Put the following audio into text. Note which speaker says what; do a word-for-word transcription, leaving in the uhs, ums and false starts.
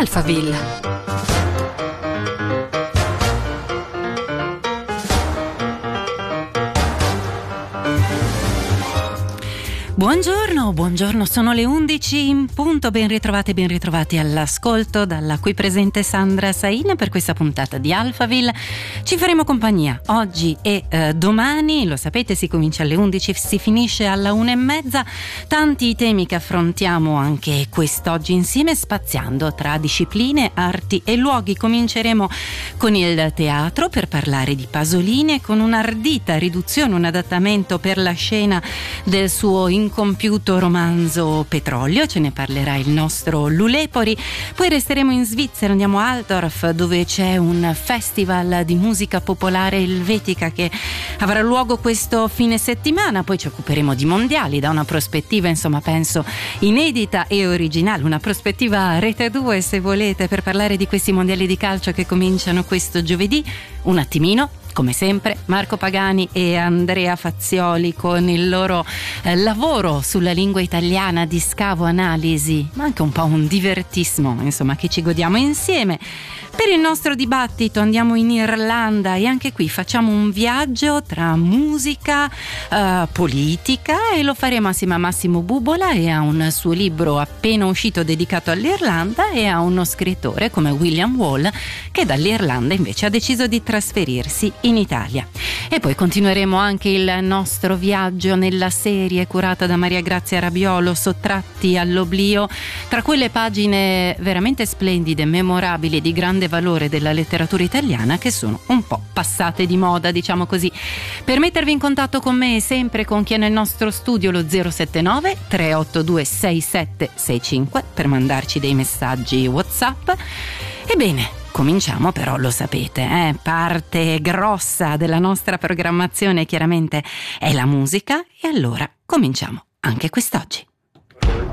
Speaker 1: Alphaville. Buongiorno, buongiorno, sono le undici in punto, ben ritrovate, ben ritrovati all'ascolto dalla qui presente Sandra Sain per questa puntata di Alphaville. Ci faremo compagnia oggi e eh, domani, lo sapete, si comincia alle undici, si finisce alla una e mezza, tanti i temi che affrontiamo anche quest'oggi insieme, spaziando tra discipline, arti e luoghi. Cominceremo con il teatro per parlare di Pasolini con un'ardita riduzione, un adattamento per la scena del suo incompiuto romanzo Petrolio, ce ne parlerà il nostro Lulepori. Poi resteremo in Svizzera, andiamo a Altdorf dove c'è un festival di musica popolare elvetica che avrà luogo questo fine settimana. Poi ci occuperemo di mondiali da una prospettiva, insomma, penso inedita e originale, una prospettiva Rete due se volete, per parlare di questi mondiali di calcio che cominciano questo giovedì. Un attimino, come sempre, Marco Pagani e Andrea Fazioli con il loro eh, lavoro sulla lingua italiana di scavo, analisi, ma anche un po' un divertismo, insomma, che ci godiamo insieme. Per il nostro dibattito andiamo in Irlanda e anche qui facciamo un viaggio tra musica, eh, politica, e lo faremo assieme a Massimo Bubola e a un suo libro appena uscito dedicato all'Irlanda e a uno scrittore come William Wall che dall'Irlanda invece ha deciso di trasferirsi in Italia. E poi continueremo anche il nostro viaggio nella serie curata da Maria Grazia Rabiolo, Sottratti all'oblio, tra quelle pagine veramente splendide, memorabili, di grande valore della letteratura italiana che sono un po' passate di moda, diciamo così. Per mettervi in contatto con me e sempre con chi è nel nostro studio, lo zero sette nove tre otto due sei sette sei cinque per mandarci dei messaggi WhatsApp. Ebbene, cominciamo, però lo sapete, eh? Parte grossa della nostra programmazione chiaramente è la musica, e allora cominciamo anche quest'oggi.